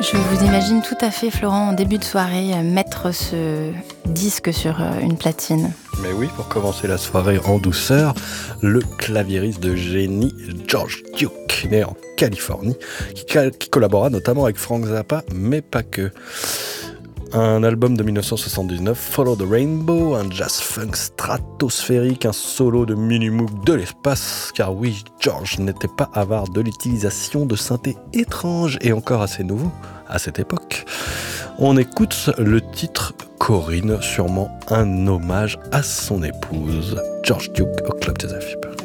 Je vous imagine tout à fait, Florent, en début de soirée, mettre ce disque sur une platine. Mais oui, pour commencer la soirée en douceur, le claviériste de génie George Duke, né en Californie, qui collabora notamment avec Frank Zappa, mais pas que. Un album de 1979, Follow the Rainbow, un jazz-funk stratosphérique, un solo de Minimoog de l'espace, car oui, George n'était pas avare de l'utilisation de synthés étranges et encore assez nouveaux à cette époque. On écoute le titre Corinne, sûrement un hommage à son épouse, George Duke, au Club des Afib.